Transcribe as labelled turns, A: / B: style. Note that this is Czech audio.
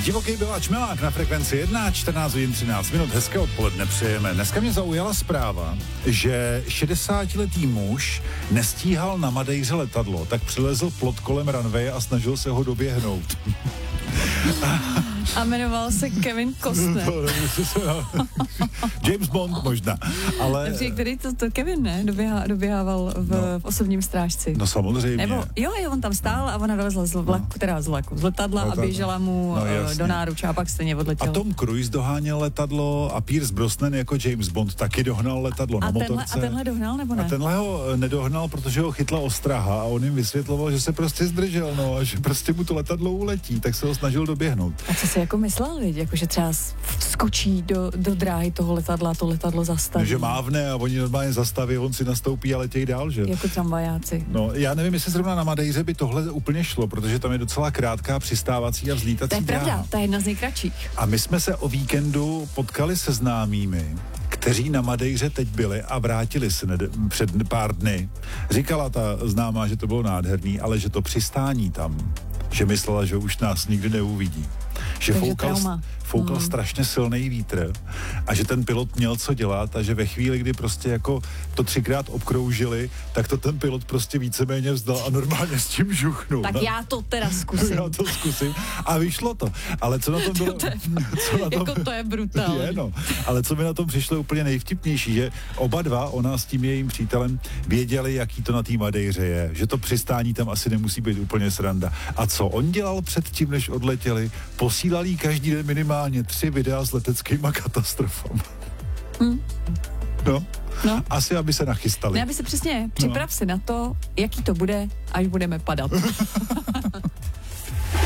A: Divoký Bilač Milák na frekvenci 1, 14 hodin 13 minut, hezké odpoledne přejeme. Dneska mě zaujala zpráva, že 60letý muž nestíhal na Madejře letadlo, tak přilezl plot kolem runwaye a snažil se ho doběhnout.
B: A jmenoval se Kevin Costner.
A: James Bond možná, ale...
B: Takže který to Kevin, ne? Doběhával v osobním strážci.
A: No samozřejmě.
B: Nebo jo, on tam stál a ona vylezla z letadla a běžela mu do náruče a pak stejně odletěla.
A: A Tom Cruise doháněl letadlo a Pierce Brosnan jako James Bond taky dohnal letadlo na motorce.
B: A tenhle dohnal nebo ne?
A: A tenhle ho nedohnal, protože ho chytla ostraha a on jim vysvětloval, že se prostě zdržel, no, a že prostě mu to letadlo uletí, tak se ho snažil doběhnout.
B: A co si jako myslel, viď? Jako, že třeba skočí do dráhy toho letadla, to letadlo zastaví.
A: Že mávne a oni normálně zastaví, on si nastoupí a letějí dál, že?
B: Jako tramvajáci.
A: No, já nevím, jestli zrovna na Madejře by tohle úplně šlo, protože tam je docela krátká přistávací a vzlítací dráha.
B: To je pravda, ta je jedna z nejkratších.
A: A my jsme se o víkendu potkali se známými, kteří na Madejře teď byli a vrátili se před pár dny. Říkala ta známá, že to bylo nádherný, ale že to přistání tam, že myslela, že už nás nikdy neuvidí. Že foukal strašně silný vítr a že ten pilot měl co dělat a že ve chvíli, kdy prostě jako to 3krát obkroužili, tak to ten pilot prostě víceméně vzdal a normálně s tím žuchnul.
B: Tak já to teda zkusím.
A: Já to zkusím a vyšlo to. Ale co na tom bylo...
B: to je brutální.
A: Je, no. Ale co mi na tom přišlo úplně nejvtipnější, že oba dva, ona s tím jejím přítelem, věděli, jaký to na té Madejře je. Že to přistání tam asi nemusí být úplně sranda. A co on dělal předtím, než odletěli? Posílal jí každý den minimálně 3 videa s leteckýma katastrofami. No. Asi, aby se nachystali.
B: Ne, aby se přesně, připrav se na to, jaký to bude, až budeme padat.